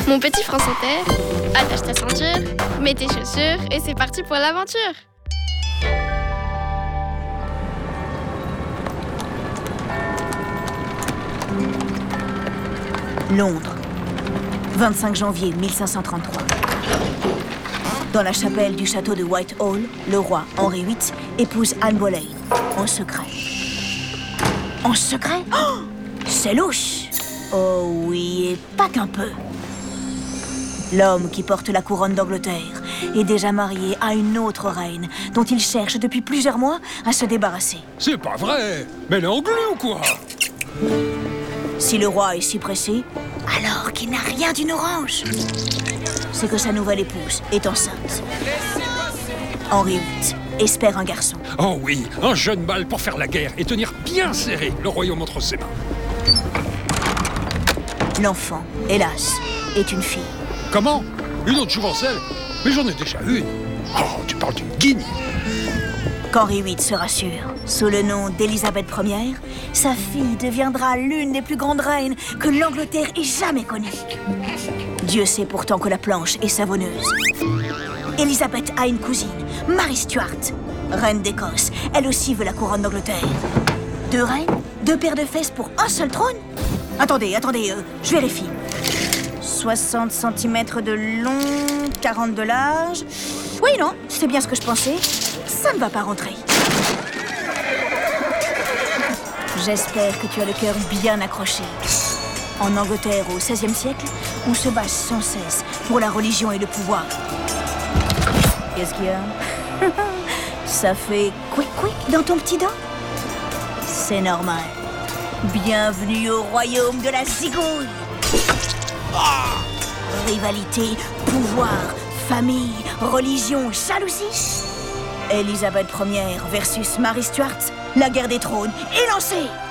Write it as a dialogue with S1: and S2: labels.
S1: Mon petit France Inter, attache ta ceinture, mets tes chaussures et c'est parti pour l'aventure.
S2: Londres, 25 janvier 1533. Dans la chapelle du château de Whitehall, le roi Henri VIII épouse Anne Boleyn, en secret. En secret? Oh, c'est louche! Oh oui, et pas qu'un peu. L'homme qui porte la couronne d'Angleterre est déjà marié à une autre reine dont il cherche depuis plusieurs mois à se débarrasser.
S3: C'est pas vrai! Mais elle est anglaise ou quoi?
S2: Si le roi est si pressé, alors qu'il n'a rien d'une orange, c'est que sa nouvelle épouse est enceinte. Henri VIII espère un garçon.
S3: Oh oui, un jeune mâle pour faire la guerre et tenir bien serré le royaume entre ses mains.
S2: L'enfant, hélas, est une fille.
S3: Comment? Une autre jouvencelle? Mais j'en ai déjà une. Oh, tu parles d'une guigne.
S2: Qu'Henri VIII se rassure, sous le nom d'Élisabeth Ier, sa fille deviendra l'une des plus grandes reines que l'Angleterre ait jamais connues. Dieu sait pourtant que la planche est savonneuse. Élisabeth a une cousine, Marie Stuart, reine d'Écosse. Elle aussi veut la couronne d'Angleterre. 2 reines? 2 paires de fesses pour un seul trône? Attendez, je vérifie. 60 cm de long, 40 de large. Oui, non, c'est bien ce que je pensais. Ça ne va pas rentrer. J'espère que tu as le cœur bien accroché. En Angleterre, au XVIe siècle, on se bat sans cesse pour la religion et le pouvoir. Qu'est-ce qu'il y a? Ça fait quick dans ton petit dent? C'est normal. Bienvenue au royaume de la zigouille. Rivalité, pouvoir, famille, religion, jalousie. Élisabeth Ier versus Marie Stuart, la guerre des trônes est lancée.